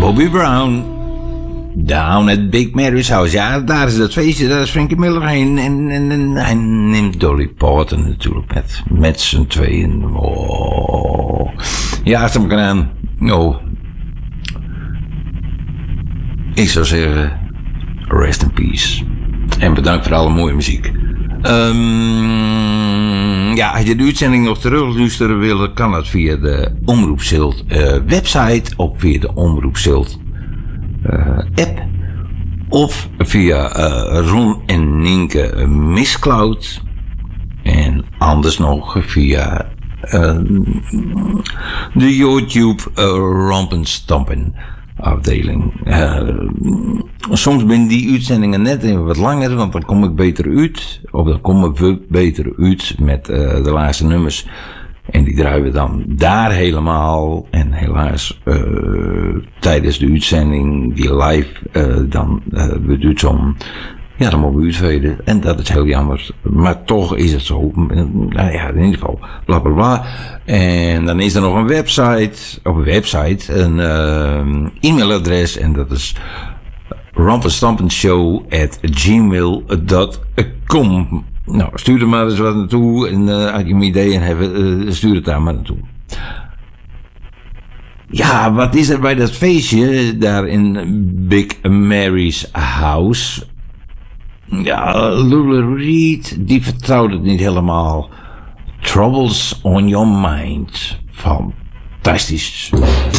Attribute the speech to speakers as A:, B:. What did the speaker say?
A: Bobby Brown. Down at Big Mary's House. Ja, daar is dat feestje. Daar is Frankie Miller heen. En hij neemt Dolly Parton natuurlijk met z'n tweeën. Oh. Ja, stem ik aan. Oh. Ik zou zeggen, rest in peace. En bedankt voor alle mooie muziek. Ja, als je de uitzending nog terugluisteren wil, kan dat via de Omroep Zilt website of via de Omroep Zilt app. Of via Ron en Nienke Mistcloud. En anders nog via de YouTube Rompenstampen afdeling. Soms ben die uitzendingen net even wat langer, want dan kom ik beter uit. Of dan komen we beter uit met de laatste nummers. En die draaien we dan daar helemaal. En helaas tijdens de uitzending, die live, dan duurt zo'n... Ja, dan moeten we uitveden. En dat is heel jammer. Maar toch is het zo. Nou ja, in ieder geval. Bla bla bla. En dan is er nog een website. Een e-mailadres. En dat is rompenstampensshow@gmail.com. Nou, stuur er maar eens wat naartoe. En als je een idee hebt, stuur het daar maar naartoe. Ja, wat is er bij dat feestje daar in Big Mary's House? Ja, Lou Reed, die vertrouwt het niet helemaal. Troubles on Your Mind. Fantastisch.